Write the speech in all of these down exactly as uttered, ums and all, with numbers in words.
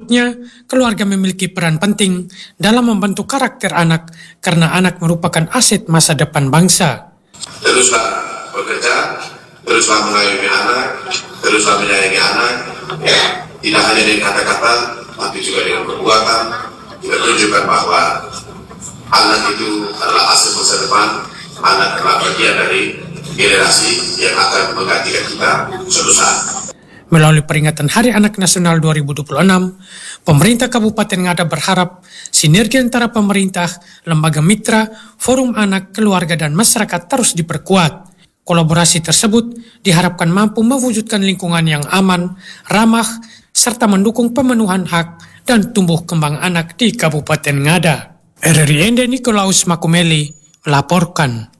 Menurutnya, keluarga memiliki peran penting dalam membentuk karakter anak karena anak merupakan aset masa depan bangsa. Teruslah bekerja, teruslah mengayomi anak, teruslah menyayangi anak, ya, tidak hanya dengan kata-kata, tapi juga dengan perbuatan. Kita tunjukkan bahwa anak itu adalah aset masa depan, anak adalah bagian dari generasi yang akan menggantikan kita suatu saat. Melalui peringatan Hari Anak Nasional dua ribu dua puluh enam, pemerintah Kabupaten Ngada berharap sinergi antara pemerintah, lembaga mitra, forum anak, keluarga, dan masyarakat terus diperkuat. Kolaborasi tersebut diharapkan mampu mewujudkan lingkungan yang aman, ramah, serta mendukung pemenuhan hak dan tumbuh kembang anak di Kabupaten Ngada. R R I Ende Nikolaus Makumeli melaporkan.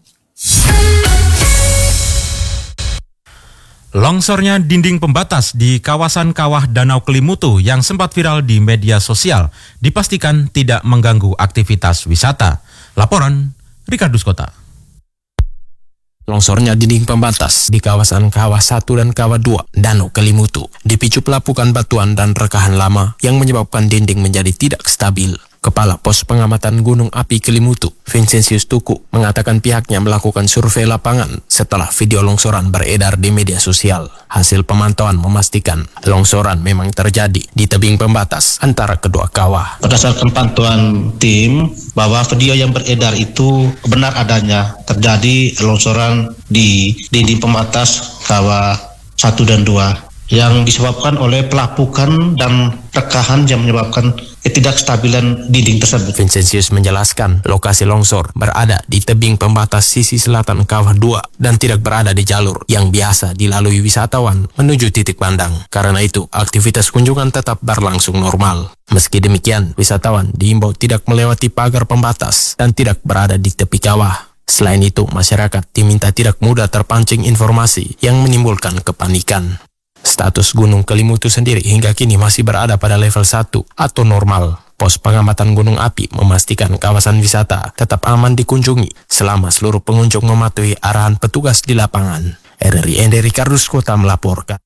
Longsornya dinding pembatas di kawasan kawah Danau Kelimutu yang sempat viral di media sosial dipastikan tidak mengganggu aktivitas wisata. Laporan Rikardus Kota. Longsornya dinding pembatas di kawasan Kawah satu dan Kawah dua Danau Kelimutu dipicu pelapukan batuan dan rekahan lama yang menyebabkan dinding menjadi tidak stabil. Kepala Pos Pengamatan Gunung Api Kelimutu, Vincentius Tuku, mengatakan pihaknya melakukan survei lapangan setelah video longsoran beredar di media sosial. Hasil pemantauan memastikan longsoran memang terjadi di tebing pembatas antara kedua kawah. Berdasarkan pantauan tim, bahwa video yang beredar itu benar adanya terjadi longsoran di dinding pembatas kawah satu dan dua yang disebabkan oleh pelapukan dan rekahan yang menyebabkan ketidakstabilan dinding tersebut. Vincentius menjelaskan lokasi longsor berada di tebing pembatas sisi selatan Kawah dua dan tidak berada di jalur yang biasa dilalui wisatawan menuju titik pandang. Karena itu, aktivitas kunjungan tetap berlangsung normal. Meski demikian, wisatawan diimbau tidak melewati pagar pembatas dan tidak berada di tepi kawah. Selain itu, masyarakat diminta tidak mudah terpancing informasi yang menimbulkan kepanikan. Status Gunung Kelimutu sendiri hingga kini masih berada pada level satu atau normal. Pos Pengamatan Gunung Api memastikan kawasan wisata tetap aman dikunjungi selama seluruh pengunjung mematuhi arahan petugas di lapangan. R R I Ende Rikardus Kota melaporkan.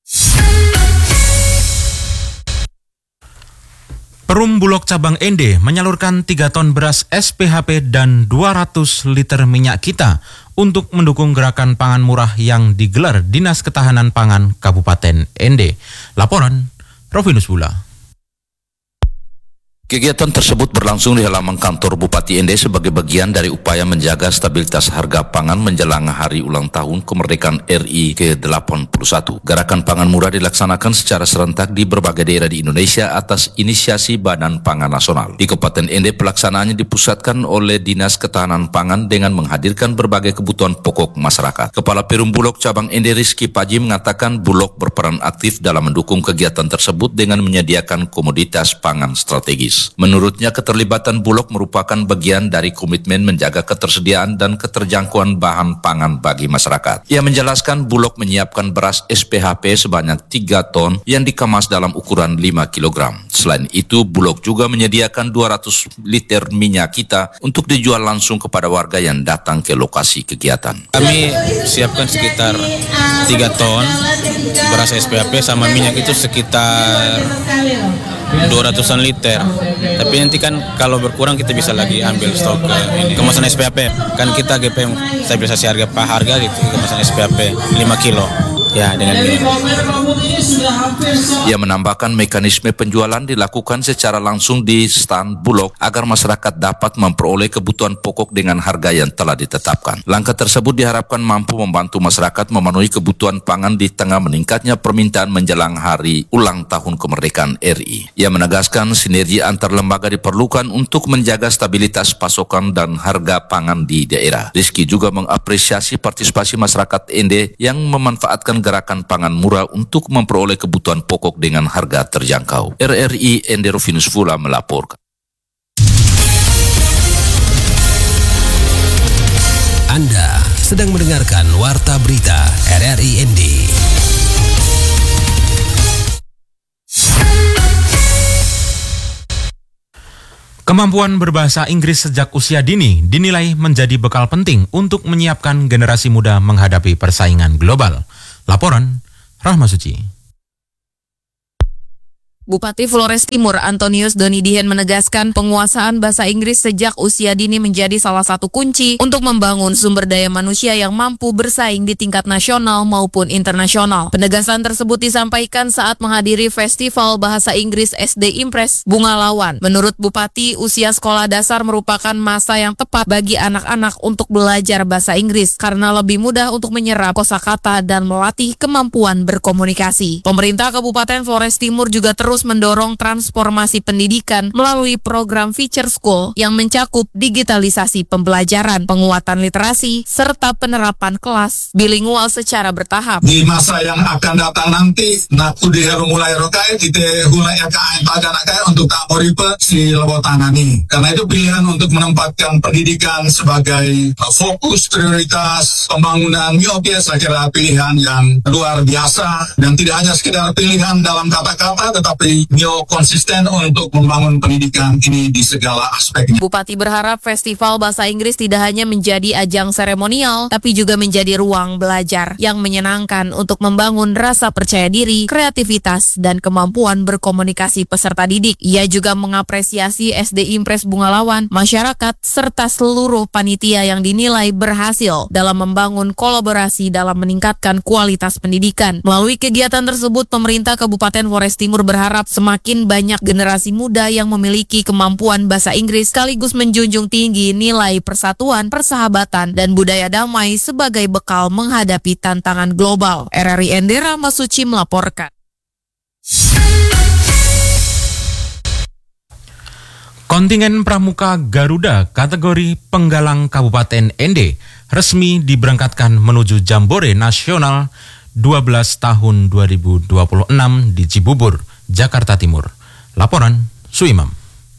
Perum Bulog Cabang Ende menyalurkan tiga ton beras S P H P dan dua ratus liter minyak kita untuk mendukung gerakan pangan murah yang digelar Dinas Ketahanan Pangan Kabupaten Ende. Laporan Rovinus Bula. Kegiatan tersebut berlangsung di halaman kantor Bupati Ende sebagai bagian dari upaya menjaga stabilitas harga pangan menjelang hari ulang tahun kemerdekaan R I ke delapan puluh satu. Gerakan pangan murah dilaksanakan secara serentak di berbagai daerah di Indonesia atas inisiasi Badan Pangan Nasional. Di Kabupaten Ende pelaksanaannya dipusatkan oleh Dinas Ketahanan Pangan dengan menghadirkan berbagai kebutuhan pokok masyarakat. Kepala Perum Bulog Cabang Ende Rizky Paji mengatakan Bulog berperan aktif dalam mendukung kegiatan tersebut dengan menyediakan komoditas pangan strategis. Menurutnya, keterlibatan Bulog merupakan bagian dari komitmen menjaga ketersediaan dan keterjangkauan bahan pangan bagi masyarakat. Ia menjelaskan Bulog menyiapkan beras S P H P sebanyak tiga ton yang dikemas dalam ukuran lima kilogram. Selain itu, Bulog juga menyediakan dua ratus liter minyak kita untuk dijual langsung kepada warga yang datang ke lokasi kegiatan. Kami siapkan sekitar tiga ton beras S P H P sama minyak itu sekitar dua ratusan liter. Tapi nanti kan kalau berkurang kita bisa lagi ambil stok ke ini. Kemasan S P H P kan kita G P M stabilisasi harga pak harga gitu, kemasan S P H P lima kilo. Ya, dengan ini. Ia menambahkan mekanisme penjualan dilakukan secara langsung di stand Bulog agar masyarakat dapat memperoleh kebutuhan pokok dengan harga yang telah ditetapkan. Langkah tersebut diharapkan mampu membantu masyarakat memenuhi kebutuhan pangan di tengah meningkatnya permintaan menjelang hari ulang tahun kemerdekaan R I. Ia menegaskan sinergi antar lembaga diperlukan untuk menjaga stabilitas pasokan dan harga pangan di daerah. Rizky juga mengapresiasi partisipasi masyarakat Ende yang memanfaatkan gerakan pangan murah untuk memperoleh kebutuhan pokok dengan harga terjangkau. R R I Ende Rovinus Fula melaporkan. Anda sedang mendengarkan Warta Berita R R I Ende. Kemampuan berbahasa Inggris sejak usia dini dinilai menjadi bekal penting untuk menyiapkan generasi muda menghadapi persaingan global. Laporan Rahma Suci. Bupati Flores Timur Antonius Donidihen menegaskan penguasaan bahasa Inggris sejak usia dini menjadi salah satu kunci untuk membangun sumber daya manusia yang mampu bersaing di tingkat nasional maupun internasional. Penegasan tersebut disampaikan saat menghadiri Festival Bahasa Inggris S D Impress Bunga Lawan. Menurut Bupati, usia sekolah dasar merupakan masa yang tepat bagi anak-anak untuk belajar bahasa Inggris karena lebih mudah untuk menyerap kosakata dan melatih kemampuan berkomunikasi. Pemerintah Kabupaten Flores Timur juga terus mendorong transformasi pendidikan melalui program Future School yang mencakup digitalisasi pembelajaran, penguatan literasi, serta penerapan kelas bilingual secara bertahap. Di masa yang akan datang nanti, nak di mulai rokai, kita mulai akan pada nakai untuk tak moripe si lebotanani. Karena itu pilihan untuk menempatkan pendidikan sebagai fokus prioritas pembangunan Miope, saya kira pilihan yang luar biasa dan tidak hanya sekedar pilihan dalam kata-kata, tetapi Mio konsisten untuk membangun pendidikan ini di segala aspeknya. Bupati berharap Festival Bahasa Inggris tidak hanya menjadi ajang seremonial, tapi juga menjadi ruang belajar yang menyenangkan untuk membangun rasa percaya diri, kreativitas, dan kemampuan berkomunikasi peserta didik. Ia juga mengapresiasi S D Impress Bunga Lawan, masyarakat, serta seluruh panitia yang dinilai berhasil dalam membangun kolaborasi dalam meningkatkan kualitas pendidikan. Melalui kegiatan tersebut, pemerintah Kabupaten Flores Timur berharap semakin banyak generasi muda yang memiliki kemampuan bahasa Inggris sekaligus menjunjung tinggi nilai persatuan, persahabatan, dan budaya damai sebagai bekal menghadapi tantangan global. R R I Endera Masuci melaporkan. Kontingen Pramuka Garuda kategori Penggalang Kabupaten Ende resmi diberangkatkan menuju Jambore Nasional dua belas tahun dua ribu dua puluh enam di Cibubur, Jakarta Timur. Laporan Suimam.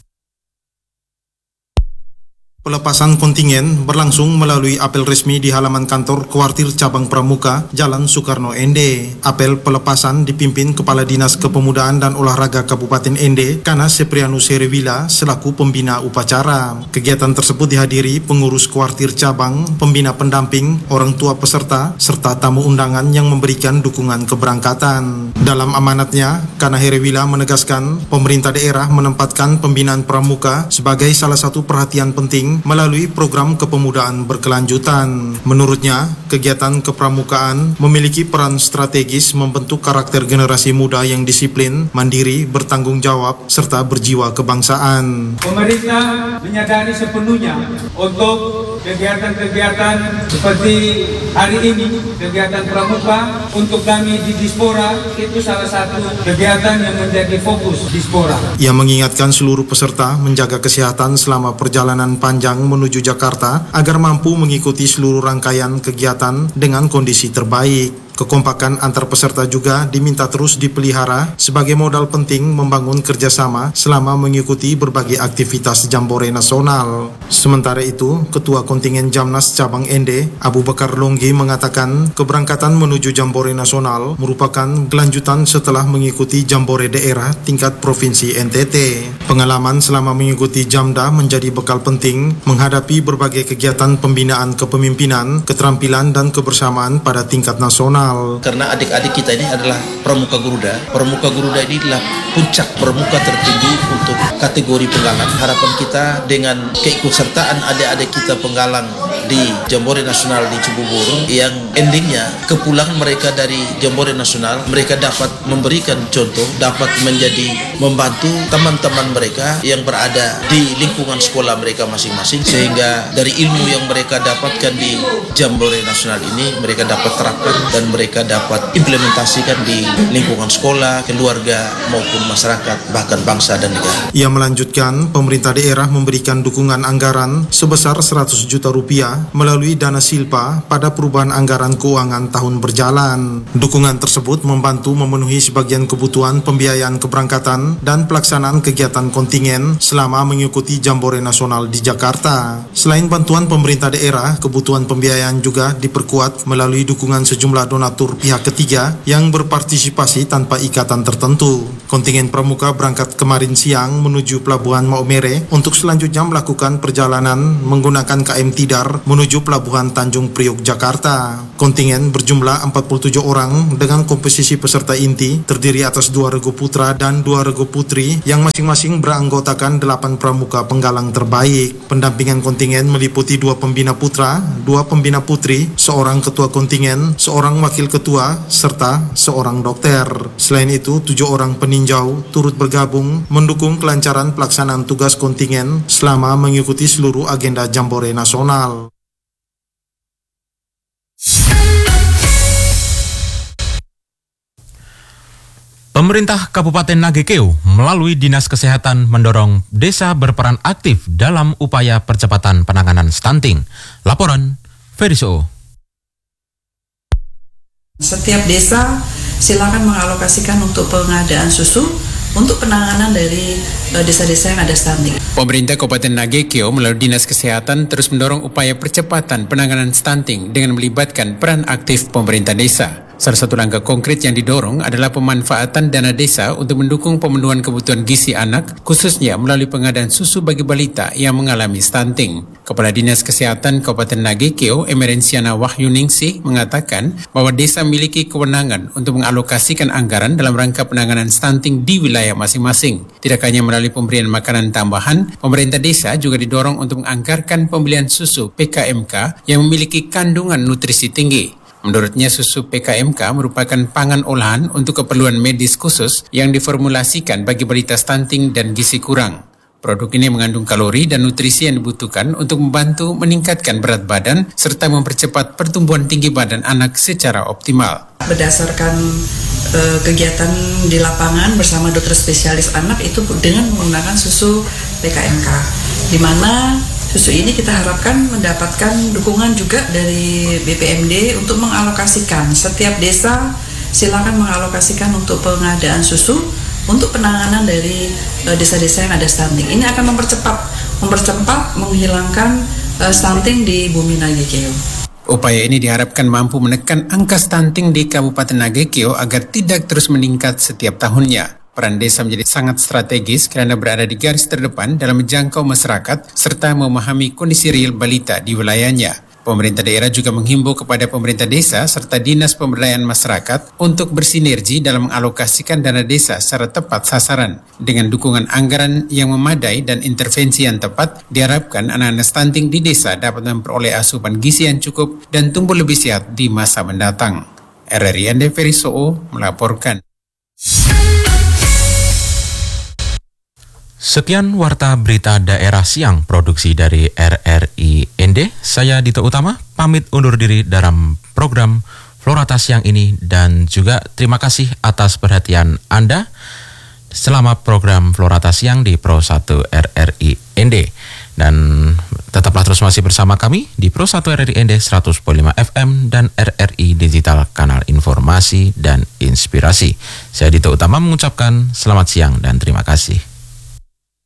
Pelepasan kontingen berlangsung melalui apel resmi di halaman kantor Kuartir Cabang Pramuka, Jalan Soekarno Ende. Apel pelepasan dipimpin Kepala Dinas Kepemudaan dan Olahraga Kabupaten Ende, Kana Seprianus Herewila, selaku pembina upacara. Kegiatan tersebut dihadiri pengurus Kuartir Cabang, pembina pendamping, orang tua peserta, serta tamu undangan yang memberikan dukungan keberangkatan. Dalam amanatnya, Kana Herewila menegaskan pemerintah daerah menempatkan pembinaan pramuka sebagai salah satu perhatian penting melalui program kepemudaan berkelanjutan. Menurutnya, kegiatan kepramukaan memiliki peran strategis membentuk karakter generasi muda yang disiplin, mandiri, bertanggung jawab, serta berjiwa kebangsaan. Pemerintah menyadari sepenuhnya untuk kegiatan-kegiatan seperti hari ini, kegiatan pramuka untuk kami di Dispora, itu salah satu kegiatan yang menjadi fokus Dispora. Ia mengingatkan seluruh peserta menjaga kesehatan selama perjalanan panjang menuju Jakarta agar mampu mengikuti seluruh rangkaian kegiatan dengan kondisi terbaik. Kekompakan antar peserta juga diminta terus dipelihara sebagai modal penting membangun kerjasama selama mengikuti berbagai aktivitas Jambore Nasional. Sementara itu, Ketua Kontingen Jamnas Cabang Ende, Abu Bakar Longgi, mengatakan keberangkatan menuju Jambore Nasional merupakan kelanjutan setelah mengikuti Jambore daerah tingkat Provinsi N T T. Pengalaman selama mengikuti Jamda menjadi bekal penting menghadapi berbagai kegiatan pembinaan kepemimpinan, keterampilan, dan kebersamaan pada tingkat nasional. Karena adik-adik kita ini adalah Pramuka Garuda. Pramuka Garuda ini adalah puncak pramuka tertinggi untuk kategori penggalang. Harapan kita dengan keikutsertaan adik-adik kita penggalang di Jambore Nasional di Cibubur, yang endingnya kepulang mereka dari Jambore Nasional, mereka dapat memberikan contoh, dapat menjadi membantu teman-teman mereka yang berada di lingkungan sekolah mereka masing-masing, sehingga dari ilmu yang mereka dapatkan di Jambore Nasional ini mereka dapat terapkan dan mereka dapat implementasikan di lingkungan sekolah, keluarga, maupun masyarakat, bahkan bangsa dan negara. Ia melanjutkan, pemerintah daerah memberikan dukungan anggaran sebesar seratus juta rupiah melalui dana silpa pada perubahan anggaran keuangan tahun berjalan. Dukungan tersebut membantu memenuhi sebagian kebutuhan pembiayaan keberangkatan dan pelaksanaan kegiatan kontingen selama mengikuti Jambore Nasional di Jakarta. Selain bantuan pemerintah daerah, kebutuhan pembiayaan juga diperkuat melalui dukungan sejumlah donatur pihak ketiga yang berpartisipasi tanpa ikatan tertentu. Kontingen pramuka berangkat kemarin siang menuju menuju Pelabuhan Maumere untuk selanjutnya melakukan perjalanan menggunakan K M Tidar menuju Pelabuhan Tanjung Priok, Jakarta. Kontingen berjumlah empat puluh tujuh orang dengan komposisi peserta inti terdiri atas dua regu putra dan dua regu putri yang masing-masing beranggotakan delapan pramuka penggalang terbaik. Pendampingan kontingen meliputi dua pembina putra, dua pembina putri, seorang ketua kontingen, seorang wakil ketua, serta seorang dokter. Selain itu, tujuh orang peninjau turut bergabung mendukung kelancaran pelaksanaan tugas kontingen selama mengikuti seluruh agenda Jambore Nasional. Pemerintah Kabupaten Nagekeo melalui Dinas Kesehatan mendorong desa berperan aktif dalam upaya percepatan penanganan stunting. Laporan Feriso. Setiap desa silakan mengalokasikan untuk pengadaan susu untuk penanganan dari uh, desa-desa yang ada stunting. Pemerintah Kabupaten Nagekeo melalui Dinas Kesehatan terus mendorong upaya percepatan penanganan stunting dengan melibatkan peran aktif pemerintah desa. Salah satu langkah konkret yang didorong adalah pemanfaatan dana desa untuk mendukung pemenuhan kebutuhan gizi anak, khususnya melalui pengadaan susu bagi balita yang mengalami stunting. Kepala Dinas Kesehatan Kabupaten Nagekeo, Emerensiana Wahyuningsih, mengatakan bahwa desa memiliki kewenangan untuk mengalokasikan anggaran dalam rangka penanganan stunting di wilayah masing-masing. Tidak hanya melalui pemberian makanan tambahan, pemerintah desa juga didorong untuk menganggarkan pembelian susu P K M K yang memiliki kandungan nutrisi tinggi. Menurutnya, susu P K M K merupakan pangan olahan untuk keperluan medis khusus yang diformulasikan bagi balita stunting dan gizi kurang. Produk ini mengandung kalori dan nutrisi yang dibutuhkan untuk membantu meningkatkan berat badan serta mempercepat pertumbuhan tinggi badan anak secara optimal. Berdasarkan uh, kegiatan di lapangan bersama dokter spesialis anak itu dengan menggunakan susu P K M K, di mana susu ini kita harapkan mendapatkan dukungan juga dari B P M D untuk mengalokasikan. Setiap desa silakan mengalokasikan untuk pengadaan susu untuk penanganan dari uh, desa-desa yang ada stunting. Ini akan mempercepat, mempercepat menghilangkan uh, stunting di bumi Nagekeo. Upaya ini diharapkan mampu menekan angka stunting di Kabupaten Nagekeo agar tidak terus meningkat setiap tahunnya. Peran desa menjadi sangat strategis karena berada di garis terdepan dalam menjangkau masyarakat serta memahami kondisi real balita di wilayahnya. Pemerintah daerah juga menghimbau kepada pemerintah desa serta dinas pemberdayaan masyarakat untuk bersinergi dalam mengalokasikan dana desa secara tepat sasaran. Dengan dukungan anggaran yang memadai dan intervensi yang tepat, diharapkan anak-anak stunting di desa dapat memperoleh asupan gizi yang cukup dan tumbuh lebih sehat di masa mendatang. R R I Ende Ferisoo melaporkan. Sekian Warta Berita Daerah Siang produksi dari R R I Ende. Saya Dito Utama, pamit undur diri dalam program Florata Siang ini dan juga terima kasih atas perhatian Anda selama program Florata Siang di Pro satu R R I Ende. Dan tetaplah terus masih bersama kami di Pro satu R R I Ende seratus koma lima F M dan R R I Digital Kanal Informasi dan Inspirasi. Saya Dito Utama mengucapkan selamat siang dan terima kasih.